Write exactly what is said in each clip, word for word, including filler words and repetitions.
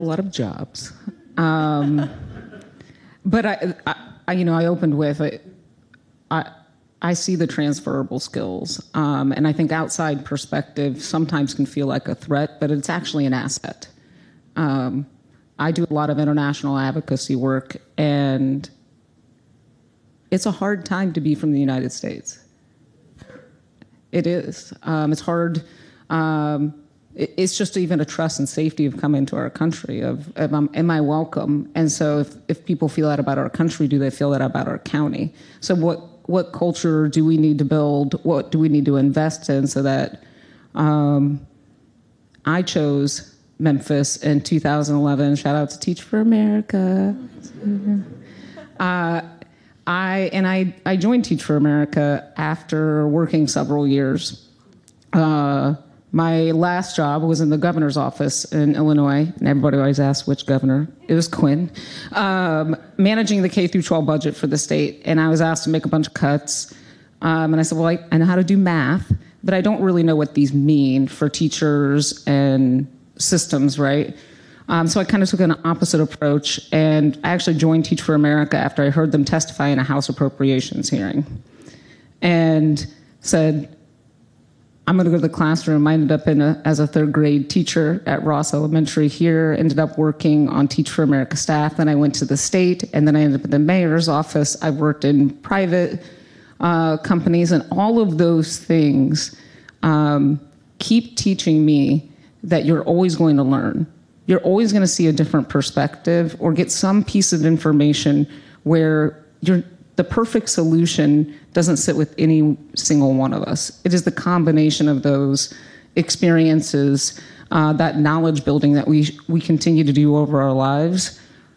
a lot of jobs. Um, but I, I, you know, I opened with it. I, I see the transferable skills, um, and I think outside perspective sometimes can feel like a threat, but it's actually an asset. Um, I do a lot of international advocacy work, and it's a hard time to be from the United States. It is. Um, it's hard. Um, it, it's just even a trust and safety of coming to our country, of, of um, am I welcome? And so if, if people feel that about our country, do they feel that about our county? So what what culture do we need to build? What do we need to invest in so that um, I chose Memphis in two thousand eleven. Shout out to Teach for America. Uh, I and I, I joined Teach for America after working several years. Uh, my last job was in the governor's office in Illinois, and everybody always asks which governor. It was Quinn, um, managing the K through twelve budget for the state. And I was asked to make a bunch of cuts. Um, and I said, well, I, I know how to do math, but I don't really know what these mean for teachers and systems, right? Um, so I kind of took an opposite approach, and I actually joined Teach for America after I heard them testify in a House Appropriations hearing, and said, I'm going to go to the classroom. I ended up in a, as a third grade teacher at Ross Elementary here, ended up working on Teach for America staff. Then I went to the state, and then I ended up in the mayor's office. I worked in private uh, companies, and all of those things um, keep teaching me that you're always going to learn. You're always going to see a different perspective or get some piece of information where you're, the perfect solution doesn't sit with any single one of us. It is the combination of those experiences, uh, that knowledge building that we we continue to do over our lives.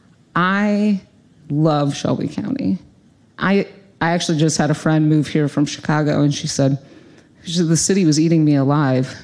I love Shelby County. I I actually just had a friend move here from Chicago, and she said, she said the city was eating me alive.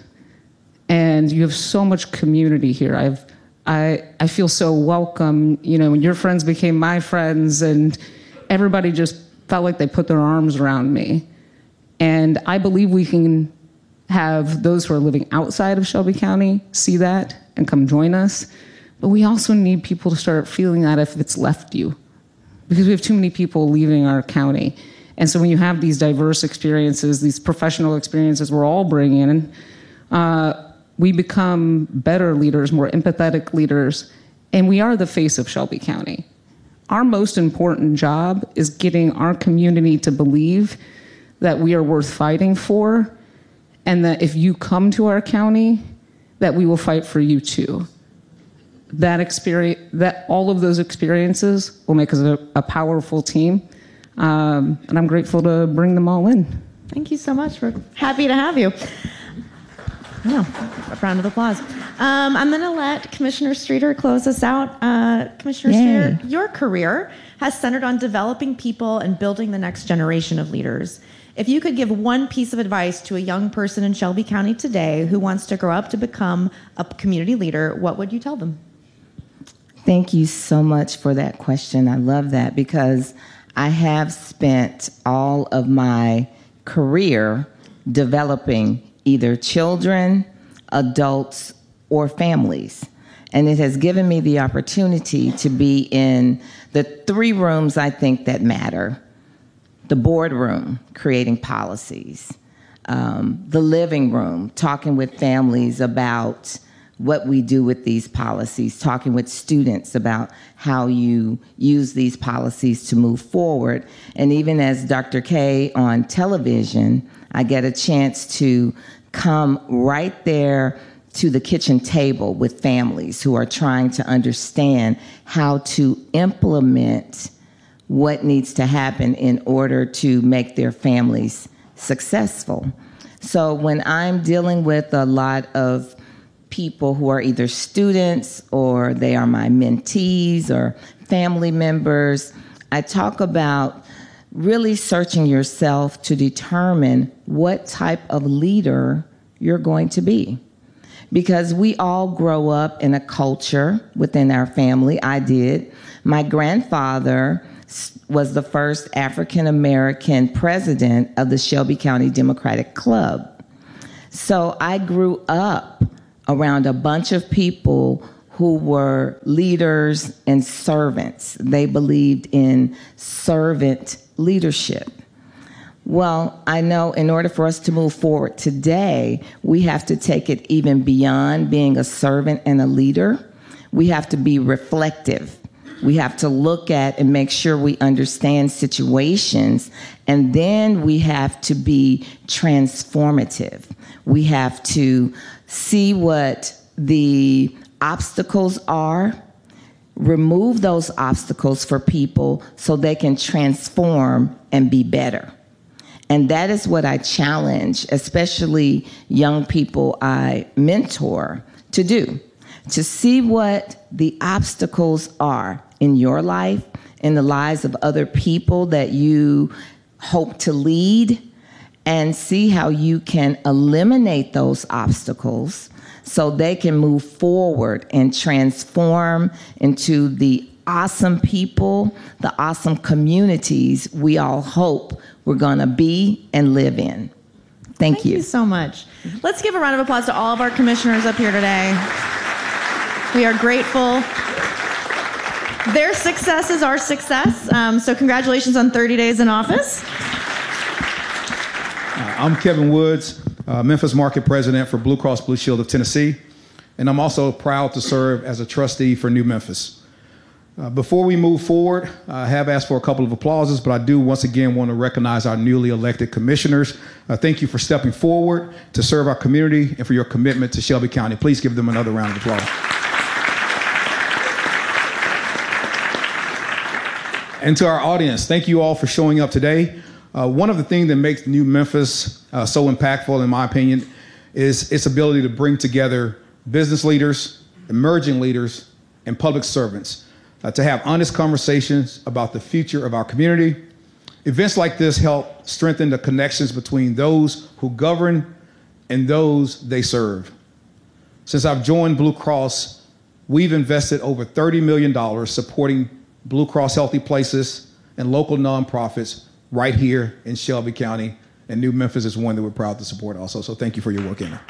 And you have so much community here. I've, I, I feel so welcome. You know, when your friends became my friends, and everybody just felt like they put their arms around me. And I believe we can have those who are living outside of Shelby County see that and come join us. But we also need people to start feeling that if it's left you, because we have too many people leaving our county. And so when you have these diverse experiences, these professional experiences we're all bringing in, uh, we become better leaders, more empathetic leaders, and we are the face of Shelby County. Our most important job is getting our community to believe that we are worth fighting for, and that if you come to our county, that we will fight for you too. That experience, that all of those experiences will make us a, a powerful team, um, and I'm grateful to bring them all in. Thank you so much. We're happy to have you. Yeah, a round of applause. Um, I'm going to let Commissioner Streeter close us out. Uh, Commissioner Yay. Streeter, your career has centered on developing people and building the next generation of leaders. If you could give one piece of advice to a young person in Shelby County today who wants to grow up to become a community leader, what would you tell them? Thank you so much for that question. I love that because I have spent all of my career developing either children, adults, or families. And it has given me the opportunity to be in the three rooms I think that matter. The boardroom, creating policies. Um, the living room, talking with families about what we do with these policies, talking with students about how you use these policies to move forward. And even as Doctor K on television, I get a chance to come right there to the kitchen table with families who are trying to understand how to implement what needs to happen in order to make their families successful. So when I'm dealing with a lot of people who are either students or they are my mentees or family members, I talk about really searching yourself to determine what type of leader you're going to be. Because we all grow up in a culture within our family. I did. My grandfather was the first African-American president of the Shelby County Democratic Club. So I grew up around a bunch of people who were leaders and servants. They believed in servant leadership. Well, I know in order for us to move forward today, we have to take it even beyond being a servant and a leader. We have to be reflective. We have to look at and make sure we understand situations, and then we have to be transformative. We have to see what the obstacles are, remove those obstacles for people so they can transform and be better. And that is what I challenge, especially young people I mentor, to do, to see what the obstacles are in your life, in the lives of other people that you hope to lead, and see how you can eliminate those obstacles so they can move forward and transform into the awesome people, the awesome communities we all hope we're going to be and live in. Thank, Thank you. you so much. Let's give a round of applause to all of our commissioners up here today. We are grateful. Their success is our success. Um, so congratulations on thirty days in office. Uh, I'm Kevin Woods, uh, Memphis Market President for Blue Cross Blue Shield of Tennessee, and I'm also proud to serve as a trustee for New Memphis. Uh, before we move forward, I have asked for a couple of applauses, but I do once again want to recognize our newly elected commissioners. Uh, thank you for stepping forward to serve our community and for your commitment to Shelby County. Please give them another round of applause. And to our audience, thank you all for showing up today. Uh, one of the things that makes New Memphis uh, so impactful, in my opinion, is its ability to bring together business leaders, emerging leaders, and public servants uh, to have honest conversations about the future of our community. Events like this help strengthen the connections between those who govern and those they serve. Since I've joined Blue Cross, we've invested over thirty million dollars supporting Blue Cross Healthy Places and local nonprofits right here in Shelby County, and New Memphis is one that we're proud to support also. So thank you for your work, Anna.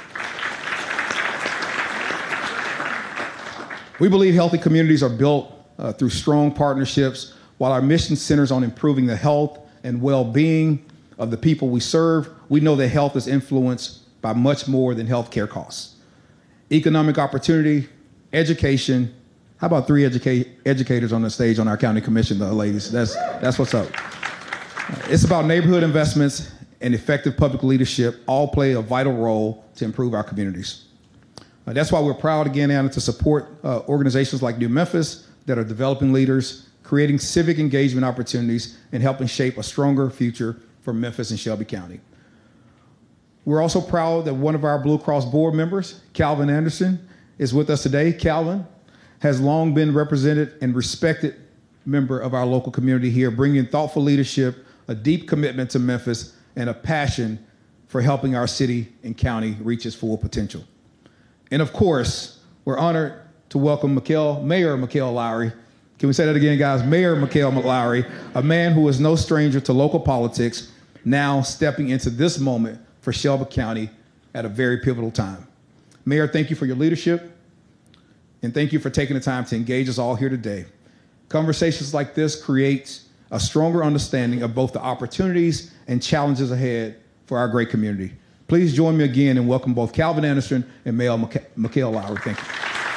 We believe healthy communities are built uh, through strong partnerships, while our mission centers on improving the health and well-being of the people we serve. We know that health is influenced by much more than healthcare costs. Economic opportunity, education. How about three educate, educators on the stage on our county commission, the ladies? That's, that's what's up. It's about neighborhood investments and effective public leadership all play a vital role to improve our communities. Uh, that's why we're proud again, Anna, to support uh, organizations like New Memphis that are developing leaders, creating civic engagement opportunities, and helping shape a stronger future for Memphis and Shelby County. We're also proud that one of our Blue Cross board members, Calvin Anderson, is with us today. Calvin has long been represented and respected member of our local community here, bringing thoughtful leadership, a deep commitment to Memphis, and a passion for helping our city and county reach its full potential. And of course, we're honored to welcome Mikhail, Mayor Mikhail Lowry. Can we say that again, guys? Mayor Mikhail Lowry, a man who is no stranger to local politics, now stepping into this moment for Shelby County at a very pivotal time. Mayor, thank you for your leadership, and thank you for taking the time to engage us all here today. Conversations like this create a stronger understanding of both the opportunities and challenges ahead for our great community. Please join me again and welcome both Calvin Anderson and Mayor Mikhail Lowry. Thank you.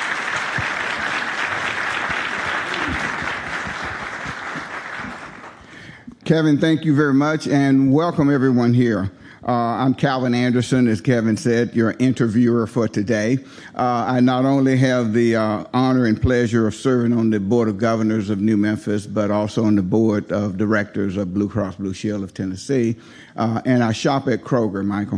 Kevin, thank you very much, and welcome everyone here. Uh, I'm Calvin Anderson, as Kevin said, your interviewer for today. Uh, I not only have the uh, honor and pleasure of serving on the Board of Governors of New Memphis, but also on the Board of Directors of Blue Cross Blue Shield of Tennessee, uh, and I shop at Kroger, Michael.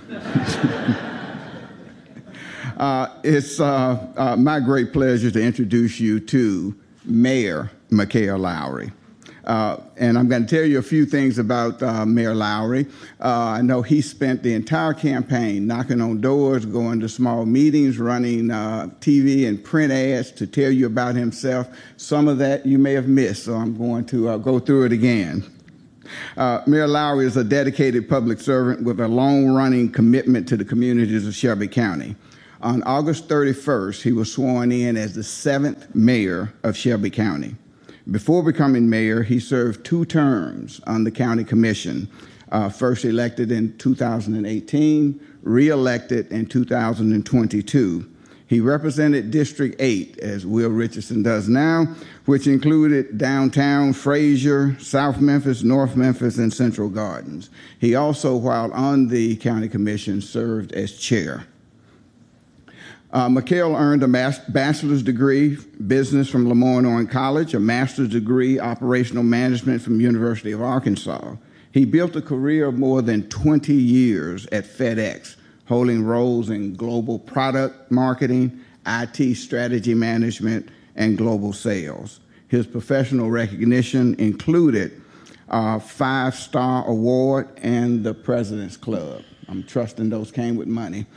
uh, it's uh, uh, my great pleasure to introduce you to Mayor Mikhail Lowry. Uh, and I'm going to tell you a few things about uh, Mayor Lowry. Uh, I know he spent the entire campaign knocking on doors, going to small meetings, running uh, T V and print ads to tell you about himself. Some of that you may have missed, so I'm going to uh, go through it again. Uh, Mayor Lowry is a dedicated public servant with a long-running commitment to the communities of Shelby County. On August thirty-first, he was sworn in as the seventh mayor of Shelby County. Before becoming mayor, he served two terms on the county commission, uh, first elected in two thousand eighteen, re-elected in two thousand twenty-two. He represented District eight, as Will Richardson does now, which included downtown Frazier, South Memphis, North Memphis, and Central Gardens. He also, while on the county commission, served as chair. Uh, McHale earned a mas- bachelor's degree business from LeMoyne-Owen College, a master's degree operational management from University of Arkansas. He built a career of more than twenty years at FedEx, holding roles in global product marketing, I T strategy management, and global sales. His professional recognition included a five-star award and the President's Club. I'm trusting those came with money.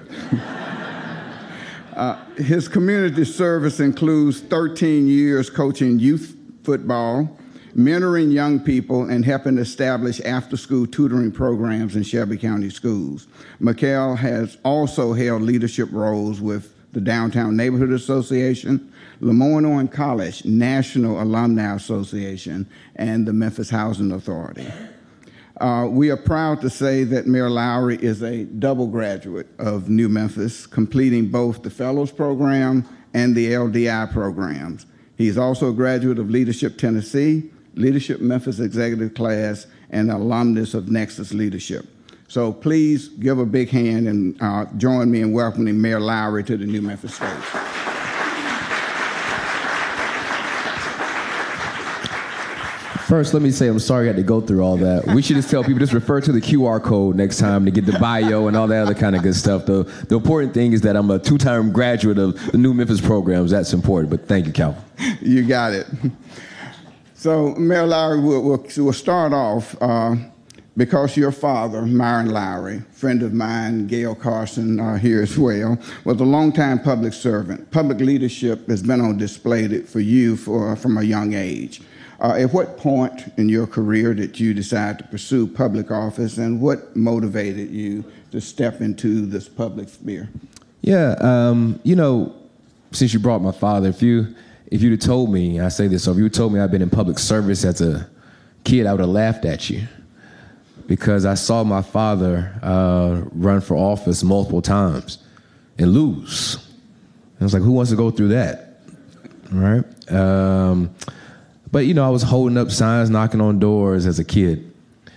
Uh, his community service includes thirteen years coaching youth football, mentoring young people, and helping establish after-school tutoring programs in Shelby County schools. McHale has also held leadership roles with the Downtown Neighborhood Association, LeMoyne-Owen College National Alumni Association, and the Memphis Housing Authority. Uh, we are proud to say that Mayor Lowry is a double graduate of New Memphis, completing both the Fellows Program and the L D I programs. He's also a graduate of Leadership Tennessee, Leadership Memphis Executive Class, and alumnus of Nexus Leadership. So please give a big hand and uh, join me in welcoming Mayor Lowry to the New Memphis stage. First, let me say I'm sorry I had to go through all that. We should just tell people, just refer to the Q R code next time to get the bio and all that other kind of good stuff. The, the important thing is that I'm a two-time graduate of the New Memphis programs. That's important, but thank you, Calvin. You got it. So, Mayor Lowry, we'll, we'll, we'll start off uh, because your father, Myron Lowry, friend of mine, Gail Carson, uh, here as well, was a longtime public servant. Public leadership has been on display for you for, from a young age. Uh, at what point in your career did you decide to pursue public office, and what motivated you to step into this public sphere? Yeah, um, you know, since you brought my father, if you if you'd have told me, I say this, so if you told me I'd been in public service as a kid, I would have laughed at you, because I saw my father uh, run for office multiple times and lose. And I was like, who wants to go through that, all right? Um, But, you know, I was holding up signs, knocking on doors as a kid.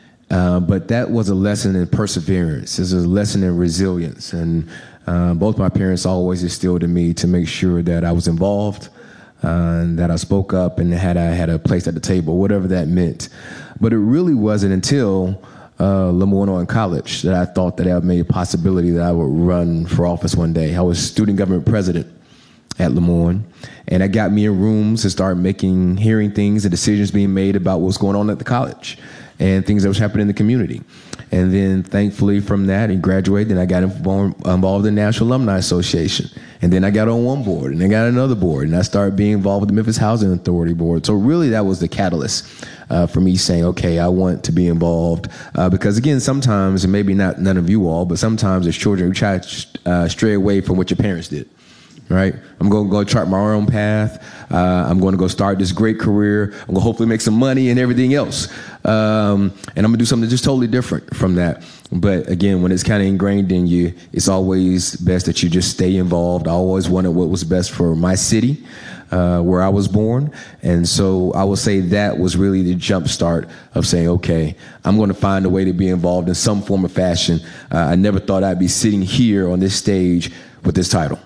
Uh, but that was a lesson in perseverance. It was a lesson in resilience. And uh, both my parents always instilled in me to make sure that I was involved, uh, and that I spoke up and had I had a place at the table, whatever that meant. But it really wasn't until uh, LeMoyne-Owen College that I thought that I made a possibility that I would run for office one day. I was student government president at LeMoyne, and that got me in rooms to start making, hearing things and decisions being made about what's going on at the college and things that was happening in the community. And then thankfully from that and graduated, and I got involved, involved in the National Alumni Association. And then I got on one board, and I got another board, and I started being involved with the Memphis Housing Authority board. So really that was the catalyst uh, for me saying, okay, I want to be involved. Uh, because again, sometimes, and maybe not none of you all, but sometimes as children, we try to uh, stray away from what your parents did. Right? I'm going to go chart my own path. Uh, I'm going to go start this great career. I'm going to hopefully make some money and everything else. Um, and I'm going to do something just totally different from that. But again, when it's kind of ingrained in you, it's always best that you just stay involved. I always wanted what was best for my city, uh, where I was born. And so I will say that was really the jump start of saying, okay, I'm going to find a way to be involved in some form of fashion. Uh, I never thought I'd be sitting here on this stage with this title.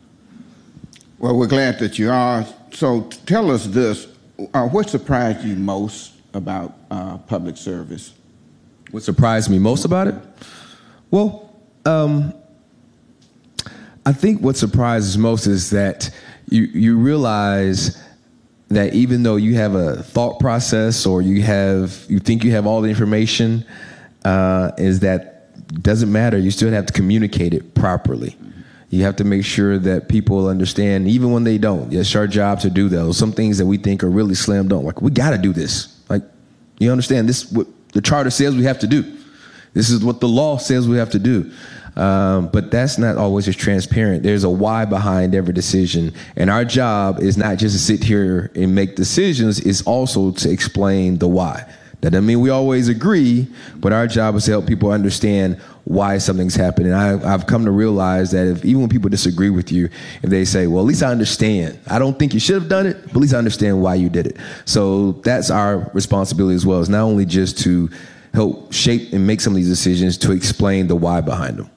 Well, we're glad that you are. So tell us this, uh, what surprised you most about uh, public service? What surprised me most about it? Well, um, I think what surprises most is that you, you realize that even though you have a thought process or you have you think you have all the information, uh, is that doesn't matter. You still have to communicate it properly. You have to make sure that people understand, even when they don't. It's our job to do those. Some things that we think are really slam dunk, like we got to do this. Like, you understand this? What the charter says we have to do. This is what the law says we have to do. Um, but that's not always as transparent. There's a why behind every decision. And our job is not just to sit here and make decisions, it's also to explain the why. That doesn't mean we always agree, but our job is to help people understand why something's happening. I, I've come to realize that if, even when people disagree with you, if they say, well, at least I understand. I don't think you should have done it, but at least I understand why you did it. So that's our responsibility as well. It's not only just to help shape and make some of these decisions, to explain the why behind them.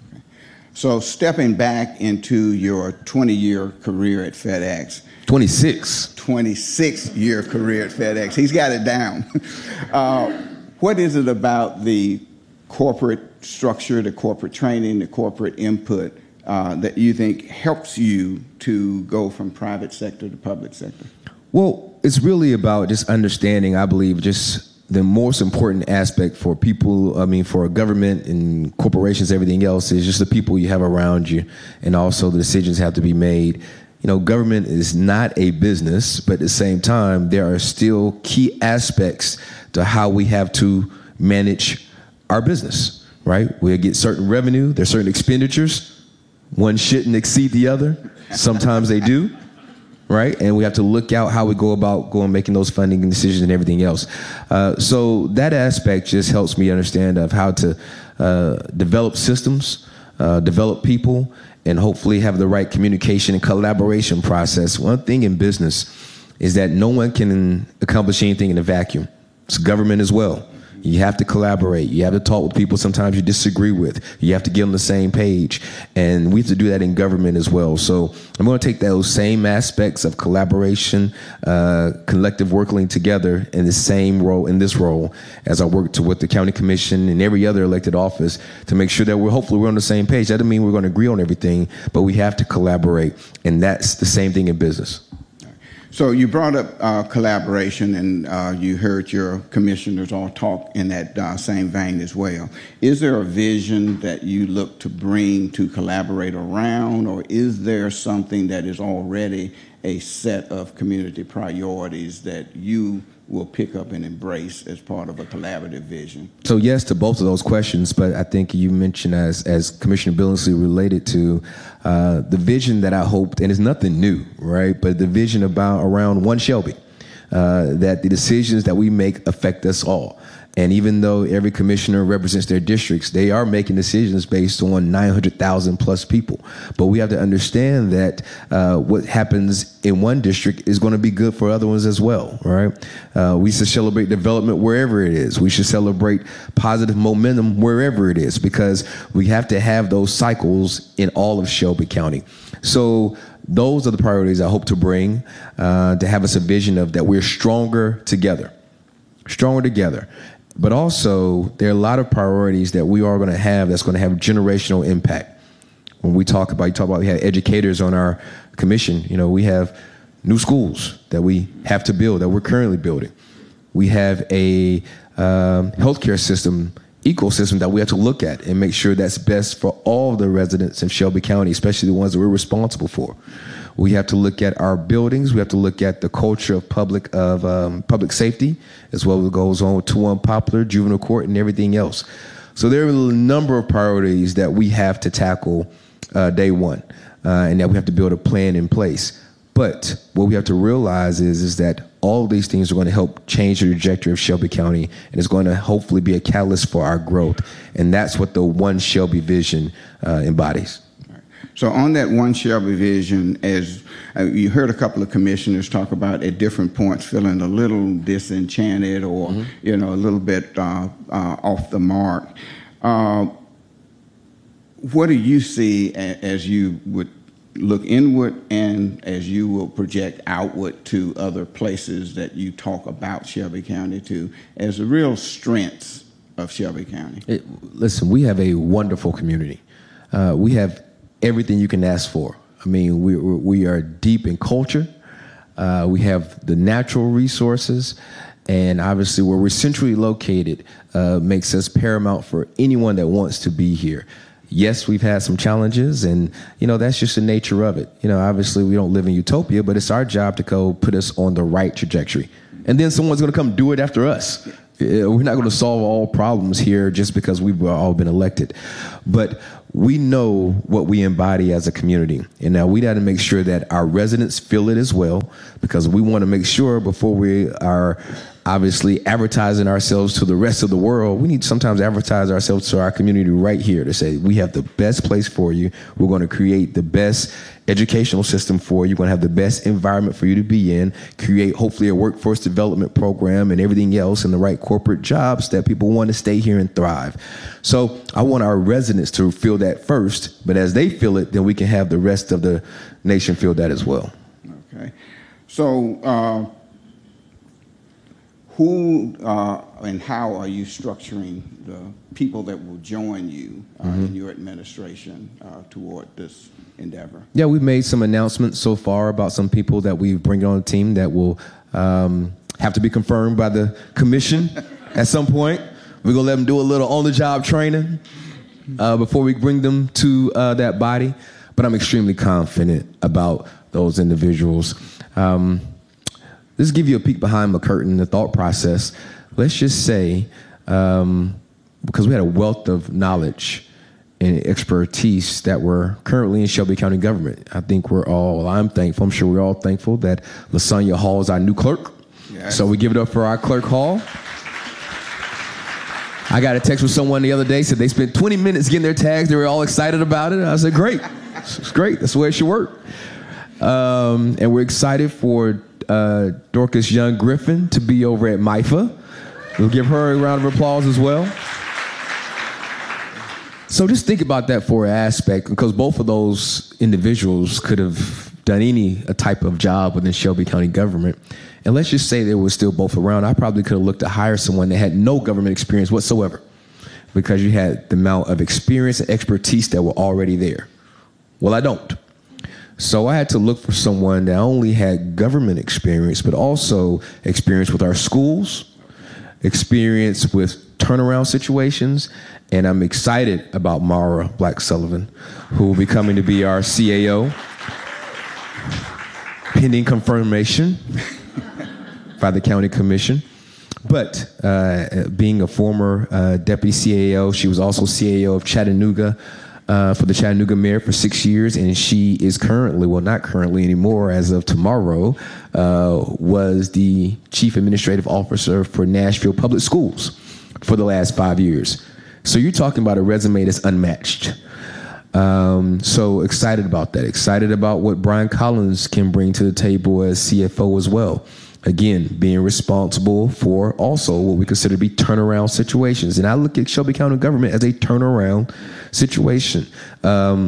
So stepping back into your twenty-year career at FedEx. twenty-six. twenty-six-year career at FedEx. He's got it down. uh, what is it about the corporate structure, the corporate training, the corporate input uh, that you think helps you to go from private sector to public sector? Well, it's really about just understanding, I believe, just the most important aspect for people, I mean, for a government and corporations, everything else, is just the people you have around you, and also the decisions have to be made. You know, government is not a business, but at the same time, there are still key aspects to how we have to manage our business, right? We get certain revenue, there's certain expenditures. One shouldn't exceed the other. Sometimes they do, right? And we have to look out how we go about going, making those funding decisions and everything else. Uh, so that aspect just helps me understand of how to uh, develop systems, uh, develop people, and hopefully have the right communication and collaboration process. One thing in business is that no one can accomplish anything in a vacuum. It's government as well. You have to collaborate. You have to talk with people sometimes you disagree with. You have to get on the same page. And we have to do that in government as well. So I'm going to take those same aspects of collaboration, uh, collective working together in the same role, in this role, as I work to with the county commission and every other elected office to make sure that we're hopefully we're on the same page. That doesn't mean we're going to agree on everything, but we have to collaborate. And that's the same thing in business. So you brought up uh, collaboration, and uh, you heard your commissioners all talk in that uh, same vein as well. Is there a vision that you look to bring to collaborate around, or is there something that is already a set of community priorities that you will pick up and embrace as part of a collaborative vision? So yes to both of those questions, but I think you mentioned as as Commissioner Billingsley related to uh, the vision that I hoped, and it's nothing new, right? But the vision about around One Shelby, uh, that the decisions that we make affect us all. And even though every commissioner represents their districts, they are making decisions based on nine hundred thousand plus people. But we have to understand that uh, what happens in one district is going to be good for other ones as well, right? Uh, we should celebrate development wherever it is. We should celebrate positive momentum wherever it is, because we have to have those cycles in all of Shelby County. So those are the priorities I hope to bring, uh, to have us a vision of that we're stronger together, stronger together. But also, there are a lot of priorities that we are going to have that's going to have generational impact. When we talk about, you talk about we have educators on our commission. You know, we have new schools that we have to build, that we're currently building. We have a um, healthcare system, ecosystem that we have to look at and make sure that's best for all the residents in Shelby County, especially the ones that we're responsible for. We have to look at our buildings. We have to look at the culture of public of um, public safety, as well as what goes on with two one Poplar, juvenile court, and everything else. So there are a number of priorities that we have to tackle uh, day one, uh, and that we have to build a plan in place. But what we have to realize is, is that all of these things are going to help change the trajectory of Shelby County, and it's going to hopefully be a catalyst for our growth. And that's what the One Shelby vision uh, embodies. So on that One Shelby vision, as uh, you heard a couple of commissioners talk about at different points feeling a little disenchanted or, mm-hmm. you know, a little bit uh, uh, off the mark. Uh, what do you see a- as you would look inward and as you will project outward to other places that you talk about Shelby County to as the real strengths of Shelby County? It, listen, we have a wonderful community. Uh, we have everything you can ask for. I mean, we we are deep in culture. Uh, we have the natural resources, and obviously where we're centrally located uh, makes us paramount for anyone that wants to be here. Yes, we've had some challenges, and, you know, that's just the nature of it. You know, obviously we don't live in utopia, but it's our job to go put us on the right trajectory. And then someone's going to come do it after us. We're not going to solve all problems here just because we've all been elected. But we know what we embody as a community. And now we got to make sure that our residents feel it as well, because we want to make sure before we are obviously advertising ourselves to the rest of the world, we need to sometimes advertise ourselves to our community right here to say, we have the best place for you. We're going to create the best educational system for you. We're going to have the best environment for you to be in, create hopefully a workforce development program and everything else and the right corporate jobs that people want to stay here and thrive. So I want our residents to feel that first, but as they feel it, then we can have the rest of the nation feel that as well. Okay. So, uh, who uh, and how are you structuring the people that will join you uh, mm-hmm. in your administration uh, toward this endeavor? Yeah, we've made some announcements so far about some people that we bring on the team that will um, have to be confirmed by the commission at some point. We're going to let them do a little on-the-job training uh, before we bring them to uh, that body. But I'm extremely confident about those individuals. Um, Let's give you a peek behind the curtain, the thought process. Let's just say, um, because we had a wealth of knowledge and expertise that were currently in Shelby County government. I think we're all, I'm thankful, I'm sure we're all thankful that LaSonia Hall is our new clerk. Yes. So we give it up for our clerk Hall. I got a text with someone the other day, said they spent twenty minutes getting their tags. They were all excited about it. I said, great, it's great, that's the way it should work. Um, and we're excited for Uh, Dorcas Young Griffin to be over at M I F A. We'll give her a round of applause as well. So just think about that for an aspect, because both of those individuals could have done any a type of job within Shelby County government. And let's just say they were still both around. I probably could have looked to hire someone that had no government experience whatsoever, because you had the amount of experience and expertise that were already there. Well, I don't. So I had to look for someone that only had government experience, but also experience with our schools, experience with turnaround situations. And I'm excited about Mara Black Sullivan, who will be coming to be our C A O, pending confirmation by the county commission. But uh, being a former uh, deputy C A O, she was also C A O of Chattanooga, Uh, for the Chattanooga mayor for six years, and she is currently, well, not currently anymore, as of tomorrow, uh, was the chief administrative officer for Nashville Public Schools for the last five years. So you're talking about a resume that's unmatched. Um, so excited about that. Excited about what Brian Collins can bring to the table as C F O as well. Again, being responsible for also what we consider to be turnaround situations. And I look at Shelby County government as a turnaround situation. Um,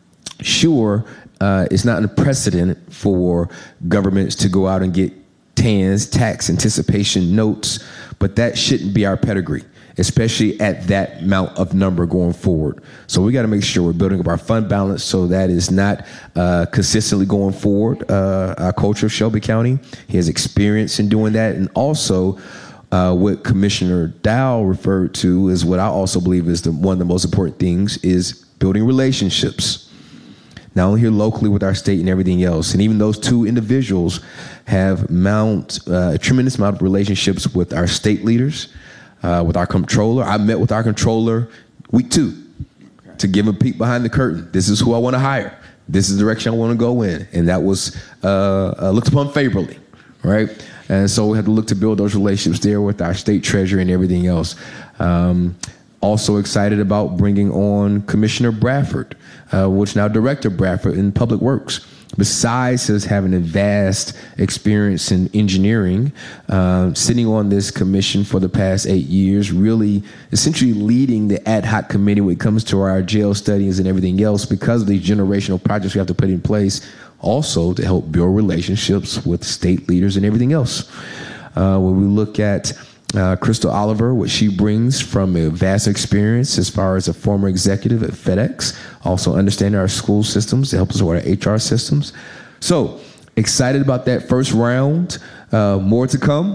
sure, uh, it's not unprecedented for governments to go out and get T A Ns, tax anticipation notes, but that shouldn't be our pedigree, especially at that amount of number going forward. So we got to make sure we're building up our fund balance so that is not uh, consistently going forward. Uh, our culture of Shelby County, he has experience in doing that. And also uh, what Commissioner Dow referred to is what I also believe is the, one of the most important things is building relationships, not only here locally with our state and everything else. And even those two individuals have mount uh, a tremendous amount of relationships with our state leaders, Uh, with our controller. I met with our controller week two okay. to give a peek behind the curtain. This is who I want to hire. This is the direction I want to go in. And that was uh, uh, looked upon favorably, right? And so we had to look to build those relationships there with our state treasurer and everything else. Um, also excited about bringing on Commissioner Bradford, uh, which now Director Bradford in Public Works. Besides us having a vast experience in engineering, uh, sitting on this commission for the past eight years, really essentially leading the ad hoc committee when it comes to our jail studies and everything else, because of these generational projects we have to put in place, also to help build relationships with state leaders and everything else. Uh, when we look at Uh, Crystal Oliver, what she brings from a vast experience as far as a former executive at FedEx, also understanding our school systems to help us with our H R systems. So excited about that first round. Uh, more to come.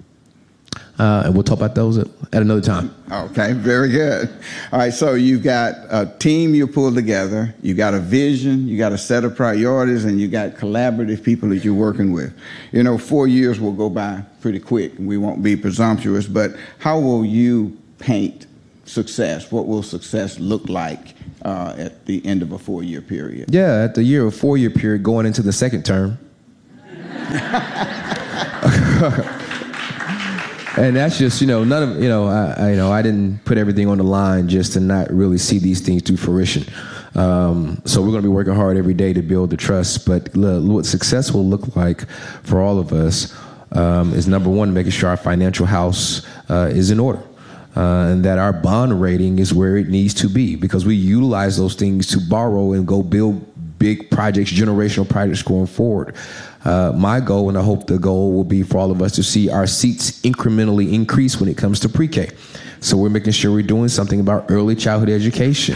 Uh, and we'll talk about those at, at another time. Okay, very good. All right, so you've got a team you pull together, you got a vision, you got a set of priorities, and you got collaborative people that you're working with. You know, four years will go by pretty quick, and we won't be presumptuous, but how will you paint success? What will success look like uh, at the end of a four-year period? Yeah, at the year of four-year period going into the second term. And that's just, you know, none of, you know, I, I, you know, I didn't put everything on the line just to not really see these things to fruition. Um, so we're going to be working hard every day to build the trust. But look, what success will look like for all of us um, is, number one, making sure our financial house uh, is in order. Uh, and that our bond rating is where it needs to be, because we utilize those things to borrow and go build big projects, generational projects going forward. Uh, my goal, and I hope the goal will be for all of us, to see our seats incrementally increase when it comes to pre-K. So we're making sure we're doing something about early childhood education.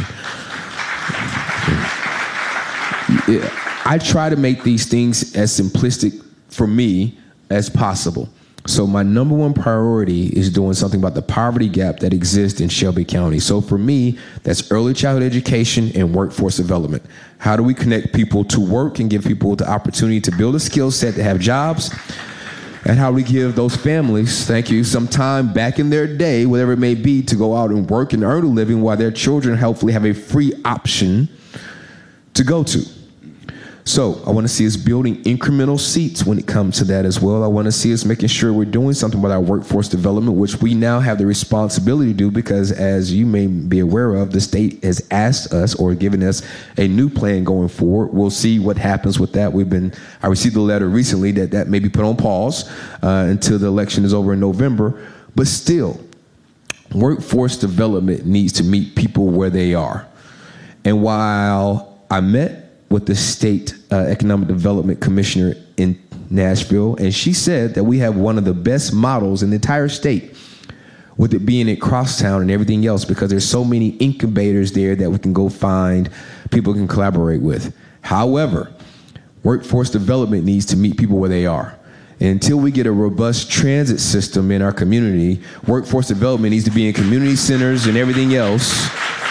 I try to make these things as simplistic for me as possible. So my number one priority is doing something about the poverty gap that exists in Shelby County. So for me, that's early childhood education and workforce development. How do we connect people to work and give people the opportunity to build a skill set to have jobs? And how we give those families, thank you, some time back in their day, whatever it may be, to go out and work and earn a living while their children hopefully have a free option to go to. So I want to see us building incremental seats when it comes to that as well. I want to see us making sure we're doing something with our workforce development, which we now have the responsibility to do, because as you may be aware of, the state has asked us or given us a new plan going forward. We'll see what happens with that. We've been, I received a letter recently that that may be put on pause uh, until the election is over in November. But still, workforce development needs to meet people where they are. And while I met with the state uh, economic development commissioner in Nashville, and she said that we have one of the best models in the entire state, with it being at Crosstown and everything else, because there's so many incubators there that we can go find people can collaborate with. However, workforce development needs to meet people where they are. And until we get a robust transit system in our community, workforce development needs to be in community centers and everything else,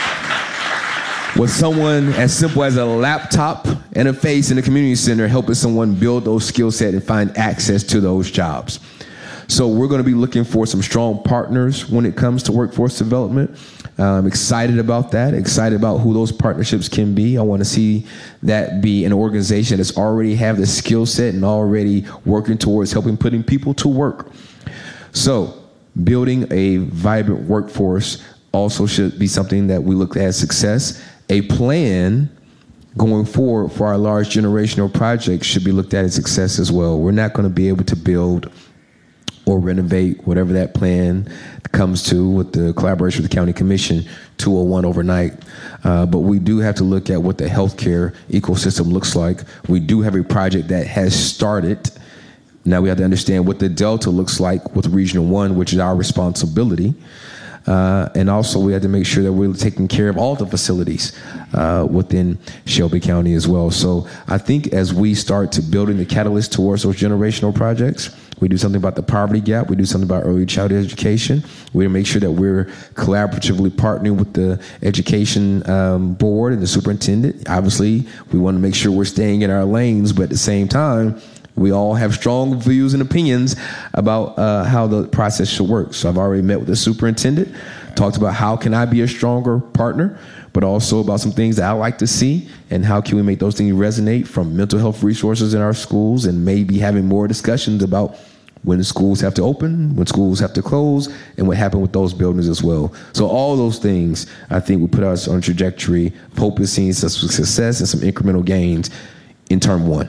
with someone as simple as a laptop and a face in a community center helping someone build those skill sets and find access to those jobs. So we're going to be looking for some strong partners when it comes to workforce development. I'm excited about that, excited about who those partnerships can be. I want to see that be an organization that's already have the skill set and already working towards helping putting people to work. So building a vibrant workforce also should be something that we look at as success. A plan going forward for our large generational projects should be looked at as success as well. We're not going to be able to build or renovate whatever that plan comes to with the collaboration with the county commission two oh one overnight. Uh, but we do have to look at what the healthcare ecosystem looks like. We do have a project that has started. Now we have to understand what the Delta looks like with Regional One, which is our responsibility. Uh, and also we have to make sure that we're taking care of all the facilities uh, within Shelby County as well. So I think as we start to building the catalyst towards those generational projects, we do something about the poverty gap, we do something about early childhood education, we make sure that we're collaboratively partnering with the education um, board and the superintendent. Obviously, we want to make sure we're staying in our lanes, but at the same time, we all have strong views and opinions about uh, how the process should work. So I've already met with the superintendent, talked about how can I be a stronger partner, but also about some things that I like to see and how can we make those things resonate, from mental health resources in our schools and maybe having more discussions about when schools have to open, when schools have to close, and what happened with those buildings as well. So all those things, I think, will put us on a trajectory of hoping seeing some success and some incremental gains in term one.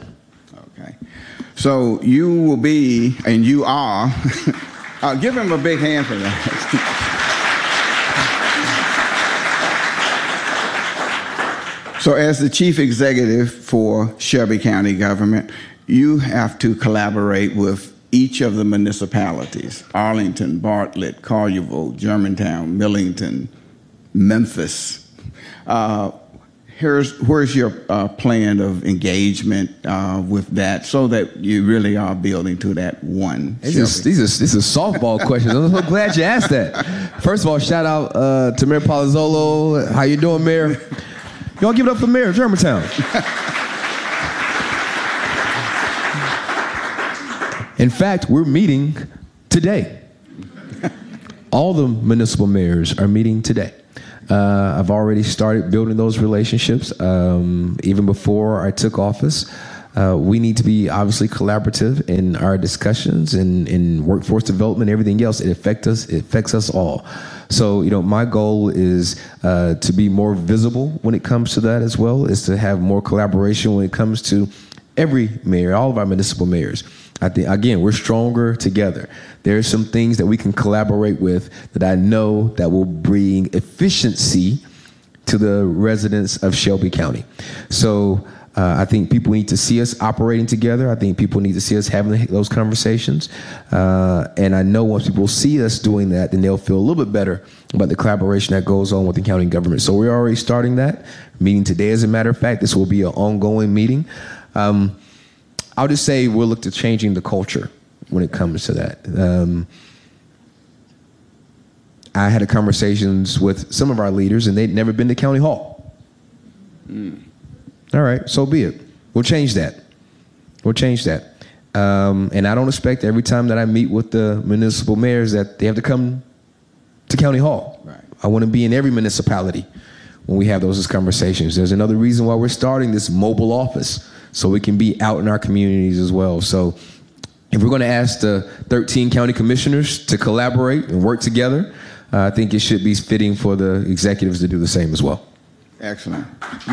So you will be, and you are, uh, give him a big hand for that. So as the chief executive for Shelby County government, you have to collaborate with each of the municipalities: Arlington, Bartlett, Collierville, Germantown, Millington, Memphis. Uh, Here's, where's your uh, plan of engagement uh, with that, so that you really are building to that one? These are, these are, these are softball questions. I'm so glad you asked that. First of all, shout out uh, to Mayor Palazzolo. How you doing, Mayor? Y'all give it up for Mayor of Germantown. In fact, we're meeting today. all the municipal mayors are meeting today. Uh, I've already started building those relationships um, even before I took office. Uh, we need to be obviously collaborative in our discussions and in workforce development, everything else. It affects us. It affects us all. So, you know, my goal is uh, to be more visible when it comes to that as well, is to have more collaboration when it comes to every mayor, all of our municipal mayors. I think, again, we're stronger together. There are some things that we can collaborate with that I know that will bring efficiency to the residents of Shelby County. So uh, I think people need to see us operating together. I think people need to see us having those conversations. Uh, and I know once people see us doing that, then they'll feel a little bit better about the collaboration that goes on with the county government. So we're already starting that meeting today. As a matter of fact, this will be an ongoing meeting. Um, I'll just say we'll look to changing the culture when it comes to that. Um, I had a conversations with some of our leaders, and they'd never been to County Hall. Mm. All right, so be it. We'll change that. We'll change that. Um, and I don't expect every time that I meet with the municipal mayors that they have to come to County Hall. Right. I want to be in every municipality when we have those conversations. There's another reason why we're starting this mobile office, so we can be out in our communities as well. So if we're going to ask the thirteen county commissioners to collaborate and work together, uh, I think it should be fitting for the executives to do the same as well. Excellent.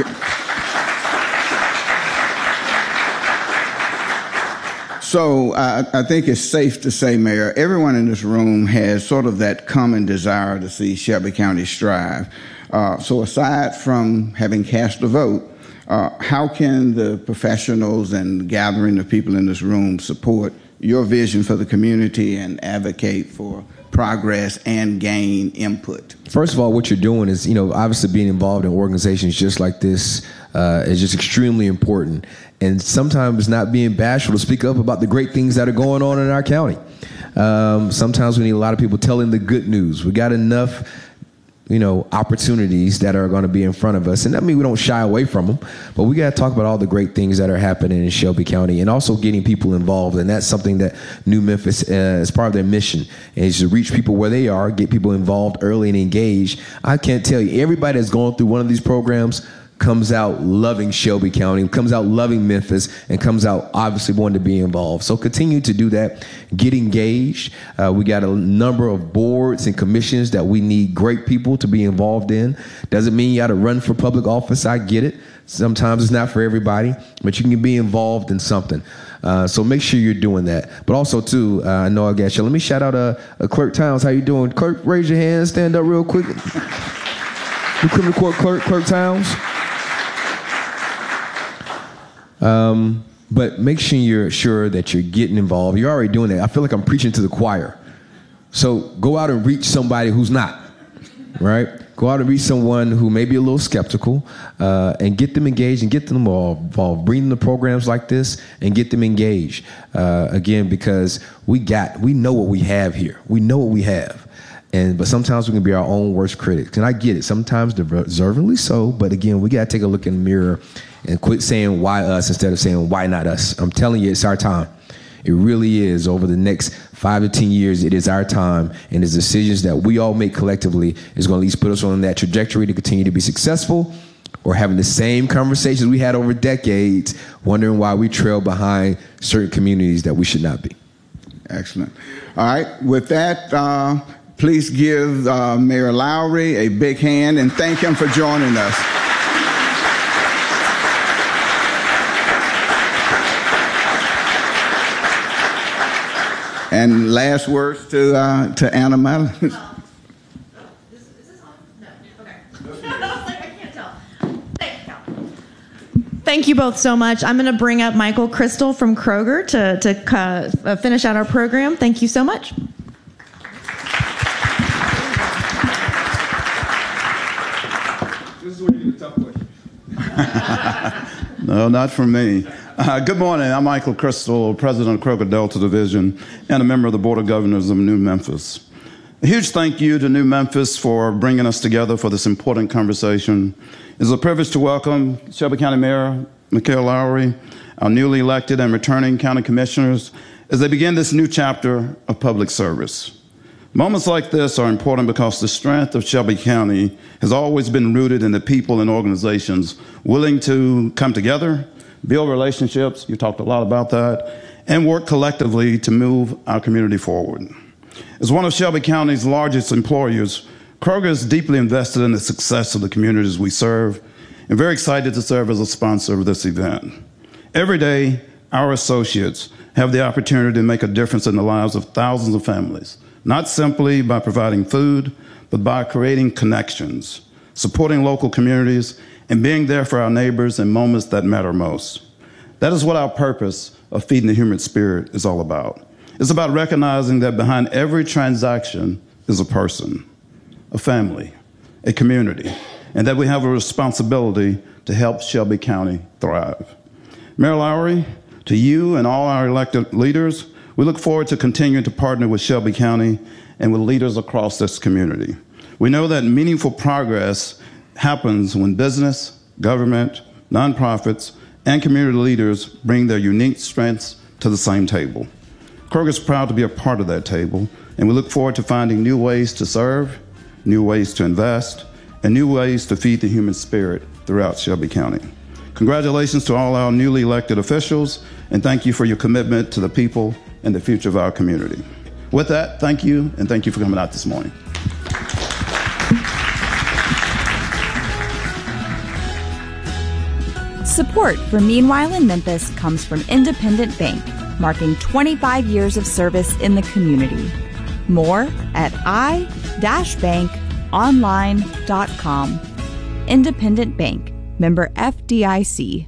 So uh, I think it's safe to say, Mayor, everyone in this room has sort of that common desire to see Shelby County strive. Uh, so aside from having cast a vote, Uh, how can the professionals and gathering of people in this room support your vision for the community and advocate for progress and gain input? First of all, what you're doing is, you know, obviously being involved in organizations just like this uh, is just extremely important. And sometimes not being bashful to speak up about the great things that are going on in our county. Um, sometimes we need a lot of people telling the good news. We got enough, you know, opportunities that are going to be in front of us. And I mean, we don't shy away from them, but we got to talk about all the great things that are happening in Shelby County and also getting people involved. And that's something that New Memphis, uh, is part of their mission, is to reach people where they are, get people involved early and engaged. I can't tell you, everybody that's going through one of these programs comes out loving Shelby County, comes out loving Memphis, and comes out obviously wanting to be involved. So continue to do that. Get engaged. Uh, we got a number of boards and commissions that we need great people to be involved in. Doesn't mean you got to run for public office. I get it. Sometimes it's not for everybody, but you can be involved in something. Uh, so make sure you're doing that. But also, too, uh, I know I got you. Let me shout out uh, uh, Clerk Towns. How you doing? Clerk, raise your hand. Stand up real quick. The criminal court clerk, Clerk Towns. Um, but make sure you're sure that you're getting involved. You're already doing that. I feel like I'm preaching to the choir. So go out and reach somebody who's not, right? Go out and reach someone who may be a little skeptical, uh, and get them engaged and get them involved. Bring them to programs like this and get them engaged. Uh, again, because we got, we know what we have here. We know what we have. And, but sometimes we can be our own worst critics. And I get it. Sometimes deservingly so. But again, we got to take a look in the mirror and quit saying why us instead of saying why not us. I'm telling you, it's our time. It really is. Over the next five to ten years, it is our time. And the decisions that we all make collectively is going to at least put us on that trajectory to continue to be successful, or having the same conversations we had over decades, wondering why we trail behind certain communities that we should not be. Excellent. All right. With that, uh, please give uh, Mayor Lowry a big hand and thank him for joining us. And last words to uh, to Anna Madeline. Oh. Is, is this on? No. Okay. I was like, I can't tell. Thank you. Thank you both so much. I'm going to bring up Michael Crystal from Kroger to to uh, finish out our program. Thank you so much. This is where you get a tough question. No, not from me. Uh, good morning. I'm Michael Crystal, President of Kroger Delta Division and a member of the Board of Governors of New Memphis. A huge thank you to New Memphis for bringing us together for this important conversation. It's a privilege to welcome Shelby County Mayor Mikael Lowry, our newly elected and returning county commissioners, as they begin this new chapter of public service. Moments like this are important because the strength of Shelby County has always been rooted in the people and organizations willing to come together, build relationships, you talked a lot about that, and work collectively to move our community forward. As one of Shelby County's largest employers, Kroger is deeply invested in the success of the communities we serve and very excited to serve as a sponsor of this event. Every day, our associates have the opportunity to make a difference in the lives of thousands of families, not simply by providing food, but by creating connections, supporting local communities, and being there for our neighbors in moments that matter most. That is what our purpose of Feeding the Human Spirit is all about. It's about recognizing that behind every transaction is a person, a family, a community, and that we have a responsibility to help Shelby County thrive. Mayor Lowry, to you and all our elected leaders, we look forward to continuing to partner with Shelby County and with leaders across this community. We know that meaningful progress happens when business, government, nonprofits, and community leaders bring their unique strengths to the same table. Kroger is proud to be a part of that table, and we look forward to finding new ways to serve, new ways to invest, and new ways to feed the human spirit throughout Shelby County. Congratulations to all our newly elected officials, and thank you for your commitment to the people and the future of our community. With that, thank you, and thank you for coming out this morning. Support for Meanwhile in Memphis comes from Independent Bank, marking twenty-five years of service in the community. More at i dash bank online dot com. Independent Bank. Member F D I C.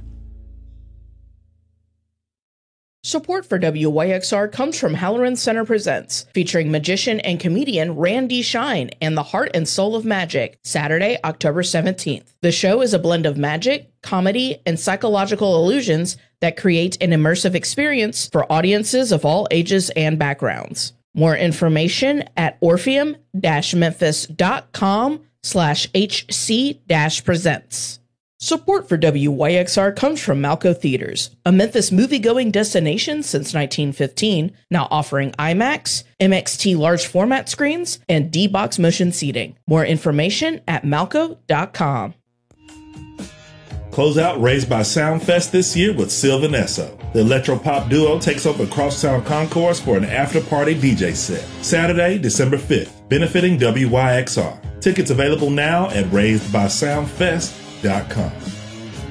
Support for W Y X R comes from Halloran Center Presents, featuring magician and comedian Randy Shine and the Heart and Soul of Magic, Saturday, October seventeenth. The show is a blend of magic, comedy, and psychological illusions that create an immersive experience for audiences of all ages and backgrounds. More information at orpheum dash memphis dot com slash hc dash presents. Support for W Y X R comes from Malco Theaters, a Memphis movie-going destination since nineteen fifteen, now offering IMAX, M X T large format screens, and D-Box motion seating. More information at malco dot com. Close out Raised by Soundfest this year with Sylvan Esso. The electro-pop duo takes over Crosstown Concourse for an after-party D J set. Saturday, December fifth, benefiting W Y X R. Tickets available now at raised by soundfest dot com.